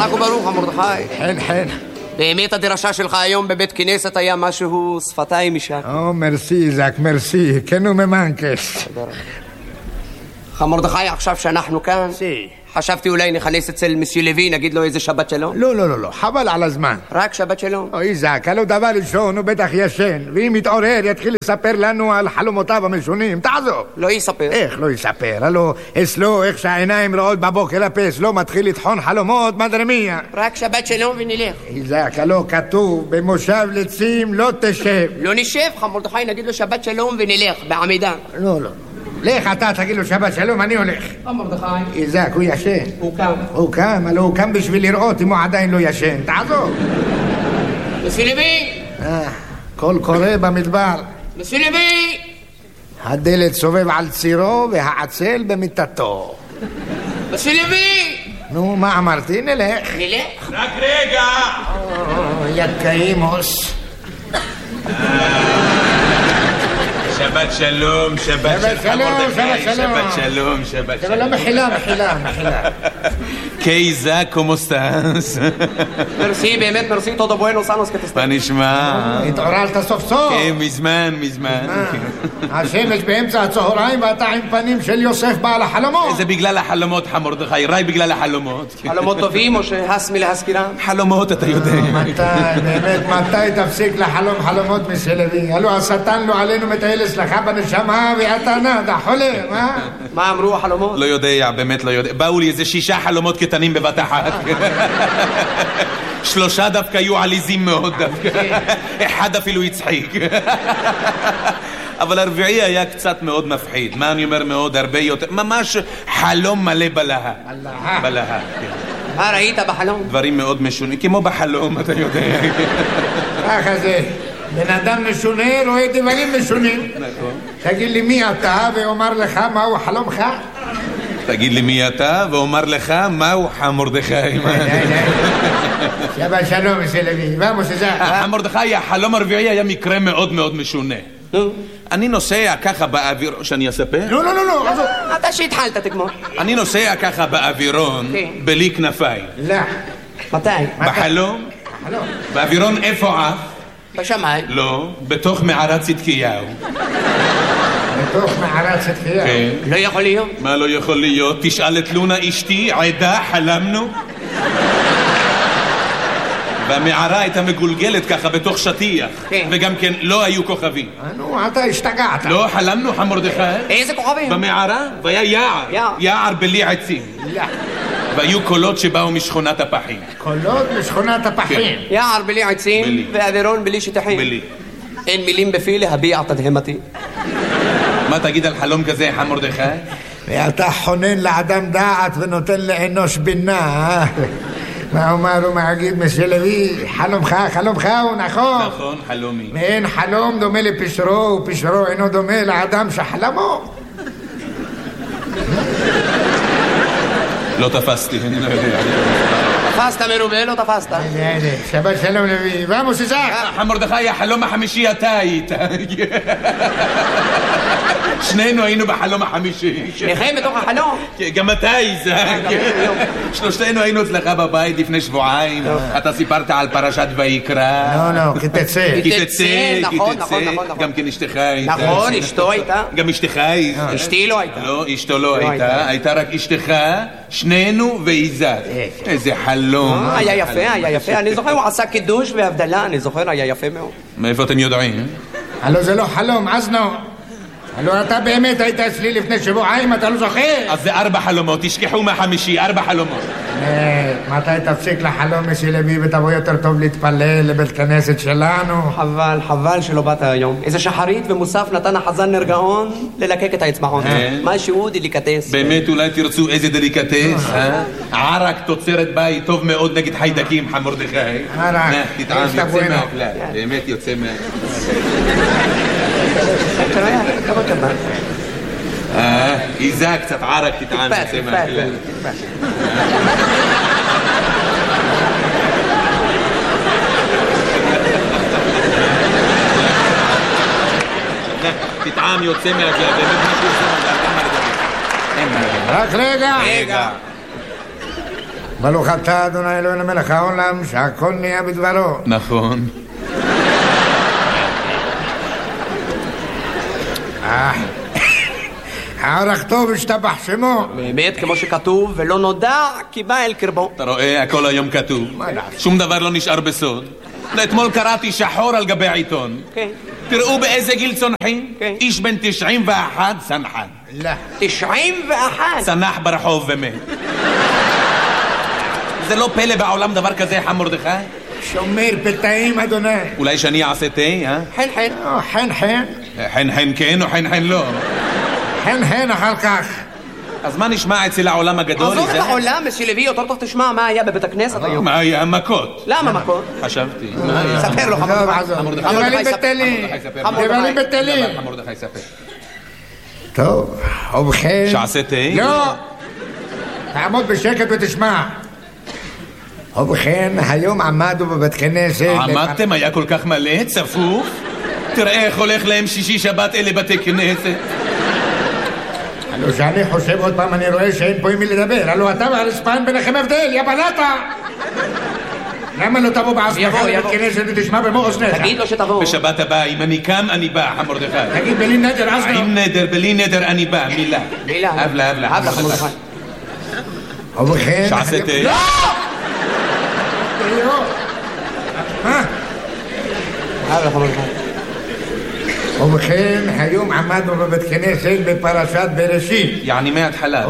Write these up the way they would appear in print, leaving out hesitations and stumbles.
חזק וברוך, מרדכי. חן. באמת הדרשה שלך היום בבית כנסת היה משהו שפתיים משק. מרסי, זק, מרסי. כנו ממנקס. מרדכי, עכשיו שאנחנו כאן, חשבתי אולי נכנס אצל מסיו לוי, נגיד לו איזה שבת שלום. לא, חבל על הזמן. רק שבת שלום. אוי זק, הלא דבר ראשון הוא בטח ישן, ואם יתעורר יתחיל לספר לנו על חלומותיו המשונים. תעזוב. לא יספר. איך לא יספר? הלא אצלו איך שהעיניים רעות בבוקר הפס לא מתחיל לטחון חלומות מדרמיה. רק שבת שלום ונלך. זק, הלא כתוב במושב לצים לא תשב. לא נשב, מרדכי, נגיד לו שבת שלום ונלך בעמידה. לא. לך אתה תגיד לו שבת שלום, אני הולך. מרדכי. איזק, הוא ישן. הוא קם. אבל הוא קם בשביל לראות אם הוא עדיין לא ישן. תעזוב. מסיו לוי. קול קורא במדבר. מסיו לוי. הדלת סובב על צירו והעצל במיטתו. מסיו לוי. נו, מה אמרתי? נלך. רק רגע. יקאימוס. שבת שלום, שבת שלום. מחילה. קייזה, כמו סטאס? מרסי, באמת מרסי, todo bueno, sanos que te están. מה נשמע? התעוררת סוף סוף. כן, מזמן. השמש באמצע הצהריים ואתה עם פנים של יוסף בעל החלומות. זה בגלל החלומות, מרדכי, ראי בגלל החלומות. חלומות טובים או שהס מלהזכירם? חלומות, אתה יודע. מתי תפסיק לחלום חלומות מסלבי? הלו השטן לא עלינו מטייל אצלך בנשמה ואתה נדה חולם, אה? מה אמרו החלומות? לא יודע, באמת לא יודע. באו לי איזה 6 חלומות קטנים בבת אחת. 3 דווקא היו עליזים מאוד דווקא. 1 אפילו הצחיק. אבל הרביעי היה קצת מאוד מפחיד. מה אני אומר מאוד? הרבה יותר. ממש חלום מלא בלהה. בלהה, כן. מה ראית בחלום? דברים מאוד משונים, כמו בחלום, אתה יודע. ככה זה. בן אדם משונה רואה דברים משונים. נכון. תגיד לי מי אתה ואומר לך מהו חלומך? תגיד לי מי אתה ואומר לך מהו מרדכי. שבת שלום מסלבי. ואמוס איזה. מרדכי, החלום הרביעי היה מקרה מאוד מאוד משונה. אני נוסע ככה באוויר... שאני אספר? לא. אתה שהתחלת תגמור. אני נוסע ככה באווירון בלי כנפיים. לא. מתי? בחלום? באווירון איפה אף? בשמיים. לא, בתוך מערת צדקיהו. בתוך מערת צדקיהו? כן. לא יכול להיות. מה לא יכול להיות? תשאל את לונה אשתי, עדה, חלמנו. והמערה הייתה מגולגלת ככה בתוך שטיח. כן. וגם כן לא היו כוכבים. נו, אתה השתגעת. לא, חלמנו מרדכי. איזה כוכבים? במערה, והיה יער. יער בלי עצים. והיו קולות שבאו משכונת הפחים. קולות משכונת הפחים. יער בלי עצים ואווירון בלי שטחים. בלי. אין מילים בפי להביע תדהמתי. מה תגיד על חלום כזה, מרדכי? ואתה חונן לאדם דעת ונותן לאנוש בינה. מה אומר ומגיד מסלבי? חלומך הוא נכון. נכון, חלומי. ואין חלום דומה לפשרו ופשרו אינו דומה לאדם שחלמו. לא תפסתי, אני לא יודע. תפסת מרובה, לא תפסת. שבת שלום לוי. ועמוס איזק. מרדכי, החלום החמישי אתה היית. שנינו היינו בחלום החמישי. שניכם בתוך החלום? גם אתה איזק. שלושתנו היינו אצלך בבית לפני שבועיים. אתה סיפרת על פרשת ויקרא. לא, כי תצא. נכון. גם כן אשתך הייתה. נכון, אשתו הייתה. גם אשתך הייתה. אשתי לא הייתה. לא, אשתו לא הייתה. הייתה רק אשתך, שנינו ואיזק. איזה חלום. היה יפה. אני זוכר, הוא עשה קידוש והבדלה, אני זוכר, היה יפה מאוד. מאיפה אתם יודעים? הלו זה לא חלום, אז נו. הלו אתה באמת היית אצלי לפני שבועיים, אתה לא זוכר? אז זה 4 חלומות, תשכחו מהחמישי, 4 חלומות. מתי תפסיק לחלום מסלבי ותבוא יותר טוב להתפלל לבית כנסת שלנו? חבל שלא באת היום. איזה שחרית ומוסף נתן החזן נרגעון ללקק את האצבעון. משהו דליקטס. באמת אולי תרצו איזה דליקטס? ערק תוצרת בית טוב מאוד נגד חיידקים, מרדכי. ערק. תטעם, יוצא מהכלל. באמת יוצא כמה קטן. איזה קצת ערק תטעם, יוצא מהכלל. תטעם יוצא מהכלל, באמת משהו יוצא מהכלל. רק רגע. ברוך אתה אדוני אלוהינו מלך העולם שהכל נהיה בדברו. נכון. הערך טוב השתבח שמו. באמת, כמו שכתוב, ולא נודע כי בא אל קרבו. אתה רואה, הכל היום כתוב. שום דבר לא נשאר בסוד. אתמול קראתי שחור על גבי העיתון. כן. תראו באיזה גיל צונחים. כן. איש בן 91 צנחן. לא. 91. צנח ברחוב ומת. זה לא פלא בעולם דבר כזה, חם מרדכי? שומר פתאים אדוני. אולי שאני אעשה תה, אה? חן חן. חן חן. חן חן כן או חן חן לא? חן חן אחר כך. אז מה נשמע אצל העולם הגדול? עזוב את העולם, מסילבי, יותר טוב תשמע מה היה בבית הכנסת היום. מה היה? מכות. למה מכות? חשבתי. ספר לו, עזוב, עזוב. דברים בטלים. דברים בטלים. מרדכי ספר. טוב, ובכן... שעשה תה? לא! תעמוד בשקט ותשמע. ובכן, היום עמדו בבית כנסת... עמדתם? היה כל כך מלא? צפוף? תראה איך הולך להם שישי שבת אלה בתי כנסת. הלו שאני חושב עוד פעם, אני רואה שאין פה עם מי לדבר. הלו אתה והרספן ביניכם הבדל, יא בלטה! למה לא תבוא בעצמך לבית כנסת ותשמע במו אוזניך? תגיד לו שתבוא. בשבת הבאה, אם אני קם, אני בא, חם מרדכי. תגיד בלי נדר, אז לא. עם נדר, בלי נדר, אני בא, מילה. מילה. הבלה, הבלה. הבלה, חם מרדכי. ובכן... שעשה תה? לא! מה? הבלה, חם מרדכי. ובכן, היום עמדנו בבית כנסת בפרשת בראשית. יעני מההתחלה.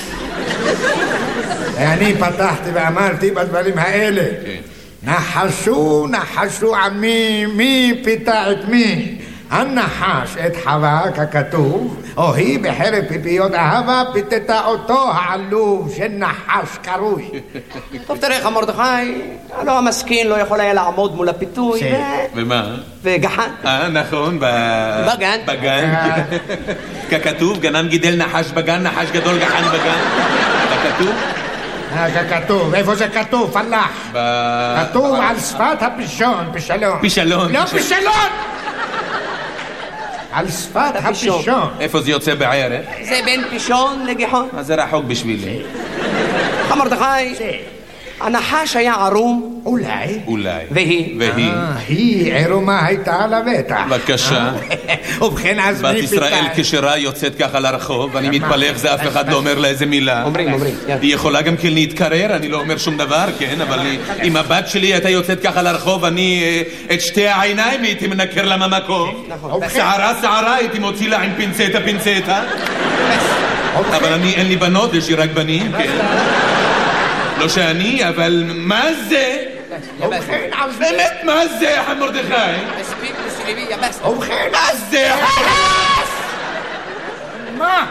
אני פתחתי ואמרתי בדברים האלה. נחשו, נחשו עמי, מי פיתה את מי? הנחש את חווה ככתוב, או היא בחרב פיפיות אהבה פיתתה אותו העלוב של נחש קרוי. טוב תראה חם מרדכי, הלא המסכין לא יכול היה לעמוד מול הפיתוי ומה? וגחן. נכון, בגן. בגן. ככתוב, גנן גידל נחש בגן, נחש גדול גחן בגן. ככתוב? ככתוב, איפה זה כתוב? פלח. כתוב על שפת הפישון, פישלון. פישלון. לא פישלון! על שפת הפישון. איפה זה יוצא בערך? זה בין פישון לגיחון. אז זה רחוק בשבילי. חם מרדכי, הנחש היה ערום. אולי. והיא? היא עירומה הייתה על הבטח. בבקשה. ובכן אז בת מי ישראל פיתה? כשרה יוצאת ככה לרחוב, אני מתפלא איך זה אף אחד לא אומר לה איזה מילה. אומרים. היא יכולה גם כן להתקרר, אני לא אומר שום דבר, כן, אבל אם הבת שלי הייתה יוצאת ככה לרחוב, אני את שתי העיניים הייתי מנקר לה מהמקום. שערה הייתי מוציא לה עם פינצטה. אבל אין לי בנות, יש לי רק בנים, כן. לא שאני, אבל מה זה? באמת, מה זה, חם מרדכי? מספיק מסילבי, יבס. ובכן מה זה? מה?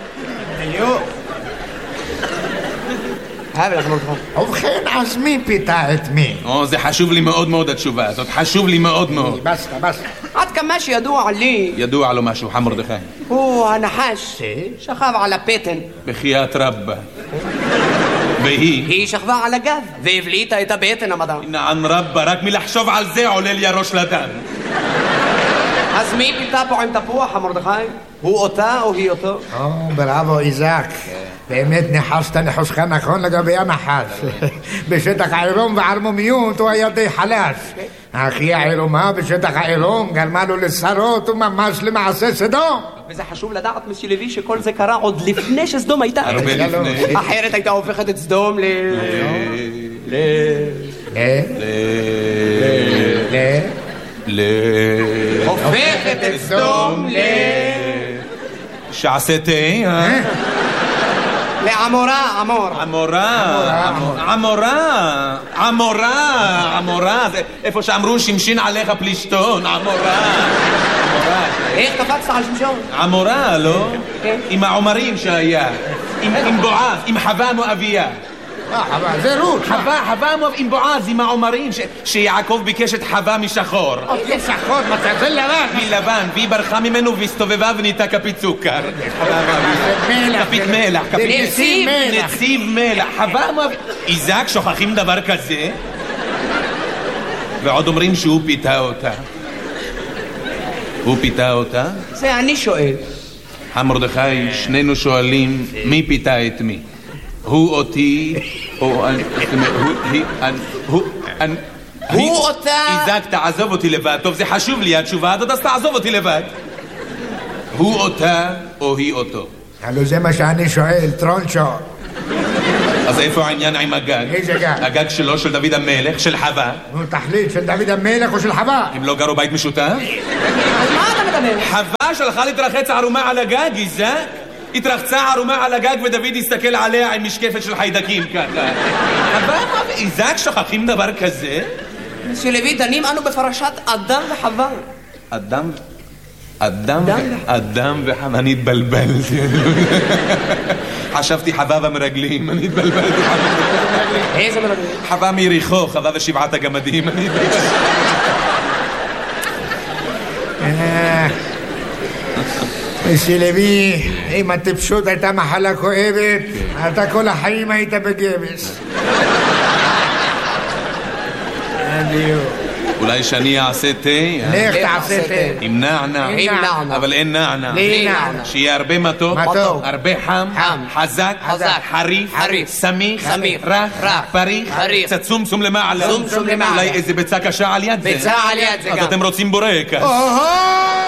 הבלה, חם מרדכי. ובכן אז מי פיתה את מי? זה חשוב לי מאוד מאוד התשובה הזאת, חשוב לי מאוד מאוד. בסטה. עד כמה שידוע לי, ידוע לו משהו, חם מרדכי. הוא הנחש שכב על הפטן. בחייאת רבא. והיא? היא שכבה על הגב והבליטה את הבטן המדע. נען רבא, רק מלחשוב על זה עולה לי הראש לדם. אז מי פיתה פה עם תפוח, חם מרדכי? הוא אותה או היא אותו? בראבו איזק. באמת ניחשת ניחושך נכון לגבי הנחש. בשטח העירום וערמומיות הוא היה די חלש. אחי העירומה בשטח העירום גרמה לו לשרות וממש למעשה סדום. וזה חשוב לדעת מסילבי שכל זה קרה עוד לפני שסדום הייתה. הרבה לפני. אחרת הייתה הופכת את סדום הופכת את סדום שעשה תה, לעמורה, עמורה, זה איפה שאמרו שמשין עליך פלישתון, עמורה. איך קפצת על שמשון? עמורה, לא? כן. עם העומרים שהיה, עם בועז, עם חווה מואביה. זה רות. חווה עם בועז, עם העומרים, שיעקב ביקש את חווה משחור. זה שחור, זה לבן. מלבן, והיא ברחה ממנו והסתובבה ונהייתה כפית סוכר. כפית מלח. נציב מלח. חווה מואביה. איזק, שוכחים דבר כזה? ועוד אומרים שהוא פיתה אותה. הוא פיתה אותה? זה אני שואל. חם מרדכי, שנינו שואלים מי פיתה את מי. הוא אותי הוא אותה... איזק, תעזוב אותי לבד. טוב, זה חשוב לי התשובה הזאת, אז תעזוב אותי לבד. הוא אותה או היא אותו? הלו זה מה שאני שואל, טרונצ'ו. אז איפה העניין עם הגג? איזה גג? הגג שלו, של דוד המלך, של חווה. נו, תחליט, של דוד המלך או של חווה? הם לא גרו בית משותף? על מה אתה מדבר? חווה שלחה להתרחץ ערומה על הגג, איזק? התרחצה ערומה על הגג ודוד הסתכל עליה עם משקפת של חיידקים ככה. חווה, איזק, שוכחים דבר כזה? שלוי, דנים אנו בפרשת אדם וחווה. אדם וחווה, אני התבלבלתי. חשבתי חווה במרגלים, אני התבלבלתי. איזה מרגלים? חווה מיריחו, חווה ושבעת הגמדים, אני התבלבלתי. שלוי, אם הטיפשות הייתה מחלה כואבת, אתה כל החיים היית בגבס. אולי שאני אעשה תה? לך תעשה תה. עם נענע. אבל אין נענע. שיהיה הרבה מתוק, הרבה חם, חזק, חריף, סמיך, רך, פריך, קצת סומסום למעלה. אולי איזה ביצה קשה על יד זה. ביצה על יד זה גם. אז אתם רוצים בורקס.